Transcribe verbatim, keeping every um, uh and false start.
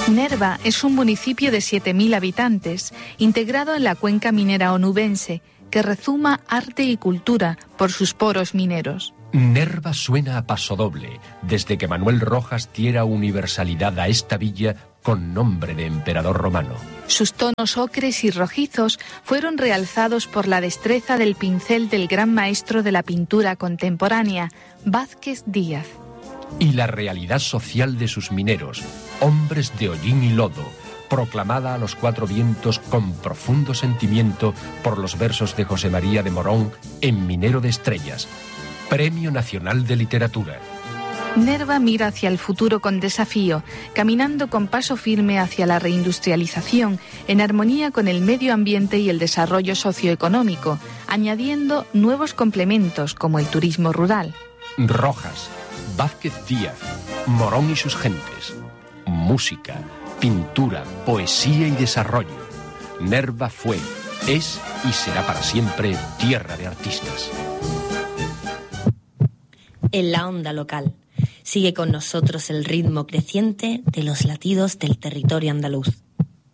Nerva es un municipio de siete mil habitantes, integrado en la cuenca minera onubense, que rezuma arte y cultura por sus poros mineros. Nerva suena a pasodoble, desde que Manuel Rojas diera universalidad a esta villa con nombre de emperador romano. Sus tonos ocres y rojizos fueron realzados por la destreza del pincel del gran maestro de la pintura contemporánea, Vázquez Díaz. Y la realidad social de sus mineros, hombres de hollín y lodo, proclamada a los cuatro vientos con profundo sentimiento por los versos de José María de Morón en Minero de Estrellas, Premio Nacional de Literatura. Nerva mira hacia el futuro con desafío, caminando con paso firme hacia la reindustrialización, en armonía con el medio ambiente y el desarrollo socioeconómico, añadiendo nuevos complementos como el turismo rural. Rojas, Vázquez Díaz, Morón y sus gentes. Música, pintura, poesía y desarrollo. Nerva fue, es y será para siempre tierra de artistas. En la onda local. Sigue con nosotros el ritmo creciente de los latidos del territorio andaluz.